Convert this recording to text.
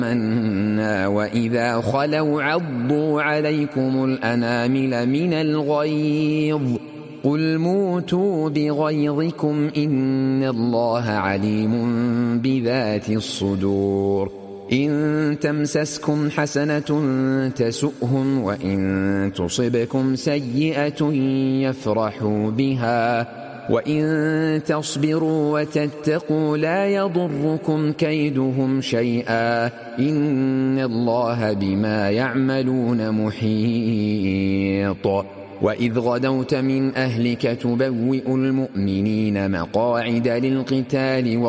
منا وإذا خلوا عضوا عليكم الأنامل من الغيظ قل موتوا بغيظكم إن الله عليم بذات الصدور إن تمسسكم حسنة تسؤهم وإن تصبكم سيئة يفرحوا بها وإن تصبروا وتتقوا لا يضركم كيدهم شيئا إن الله بما يعملون محيط وإذ غدوت من أهلك تبوئ المؤمنين مقاعد للقتال